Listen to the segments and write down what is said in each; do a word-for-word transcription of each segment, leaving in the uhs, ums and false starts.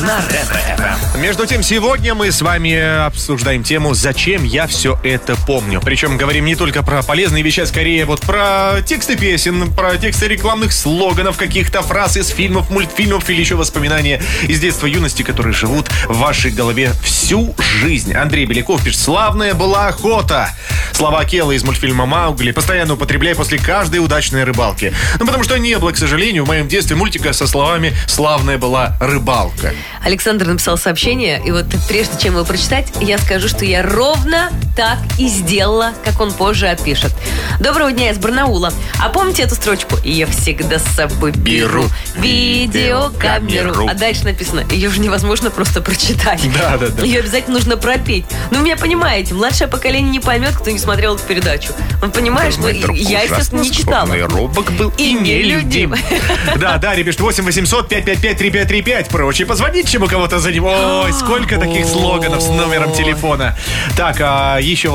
на Ретро-ФМ. Между тем, сегодня мы с вами обсуждаем тему «Зачем я все это помню?». Причем говорим не только про полезные вещи, а скорее вот про тексты песен, про тексты рекламных слоганов, каких-то фраз из фильмов, мультфильмов или еще воспоминания из детства, юности, которые живут в вашей голове всю жизнь. Андрей Беляков пишет: «Славная была охота». Слова Келла из мультфильма «Маугли» постоянно употребляю после каждой удачной рыбалки. Ну, потому что не было, к сожалению, в моем детстве мультика со словами «Славная была рыбалка». Александр написал сообщение, и вот прежде чем его прочитать, я скажу, что я ровно так и сделала, как он позже опишет. Доброго дня из Барнаула. А помните эту строчку? Я всегда с собой беру видеокамеру. А дальше написано, ее же невозможно просто прочитать. Да, да, да. Ее обязательно нужно пропеть. Ну, вы меня понимаете, младшее поколение не поймет, кто не смотрел эту передачу. Он понимаешь, ну, я, естественно, не читала. Робок был и нелюдим. Да, Дарья пишет: восемь восемьсот пятьсот пятьдесят пять тридцать пять тридцать пять. Проще позвонить, чем у кого-то за него. Ой, сколько таких слоганов с номером телефона. Так, а еще...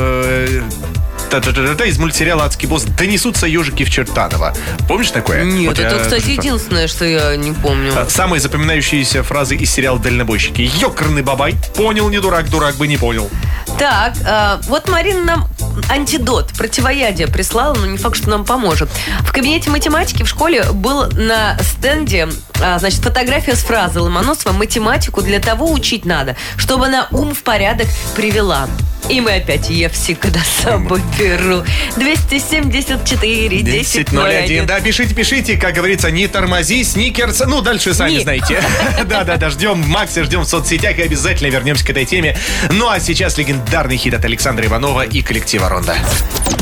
из мультсериала «Адский босс» «Донесутся ежики в Чертаново». Помнишь такое? Нет, вот это, я... кстати, единственное, что я не помню. Самые запоминающиеся фразы из сериала «Дальнобойщики». «Ёкарный бабай». Понял, не дурак, дурак бы не понял. Так, э, вот Марина нам антидот, противоядие прислала, но не факт, что нам поможет. В кабинете математики в школе был на стенде, а, значит, фотография с фразой Ломоносова: «Математику для того учить надо, чтобы она ум в порядок привела». И мы опять «Я всегда с собой беру». двести семьдесят четыре десять ноль один. Да, пишите, пишите, как говорится, не тормози, сникерс. Ну, дальше сами Ник. знаете. Да-да-да, ждем Макса, ждем в соцсетях и обязательно вернемся к этой теме. Ну, а сейчас легендарный хит от Александра Иванова и коллектива «Ронда».